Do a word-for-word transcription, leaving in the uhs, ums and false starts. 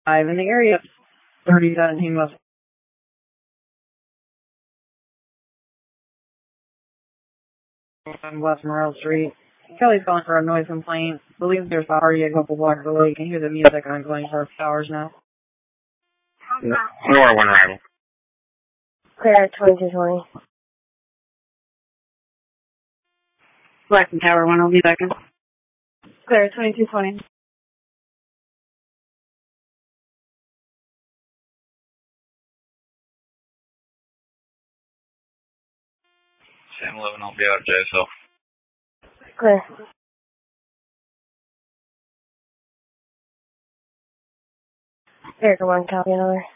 five in the area. thirty seventeen West. West Morrell Street. Kelly's calling for a noise complaint. Believes there's a party a couple blocks away. You can hear the music ongoing for hours now. Nora one arrival. Clear twenty-two twenty. Blackton Tower, one, I'll be back in. Clear twenty-two twenty. Sam eleven, I'll be out of J S L. Clear. Here, come on, copy another.